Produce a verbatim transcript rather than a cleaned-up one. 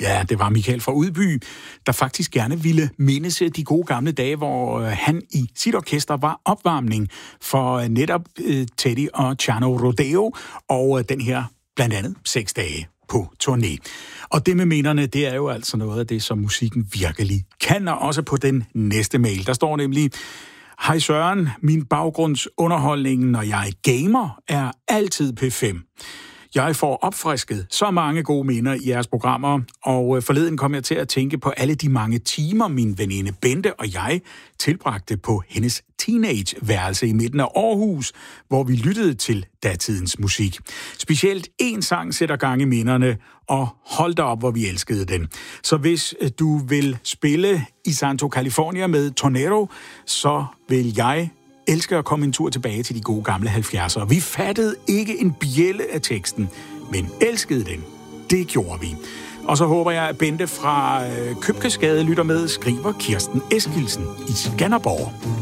Ja, det var Michael fra Udby, der faktisk gerne ville mindes de gode gamle dage, hvor han i sit orkester var opvarmning for netop Teddy og Chano Rodeo og den her blandt andet seks dage på turné. Og det med minderne, det er jo altså noget af det, som musikken virkelig kan, og også på den næste mail. Der står nemlig: Hej Søren, min baggrundsunderholdning, når jeg gamer, er altid P fem. Jeg får opfrisket så mange gode minder i jeres programmer, og forleden kom jeg til at tænke på alle de mange timer, min veninde Bente og jeg tilbragte på hendes teenageværelse i midten af Aarhus, hvor vi lyttede til datidens musik. Specielt en sang sætter gang i minderne, og hold da op, hvor vi elskede den. Så hvis du vil spille i Santo California med Tornero, så vil jeg elsker at komme en tur tilbage til de gode gamle halvfjerdser. Vi fattede ikke en bjælle af teksten, men elskede den. Det gjorde vi. Og så håber jeg, at Bente fra Købkesgade lytter med, skriver Kirsten Eskildsen i Skanderborg.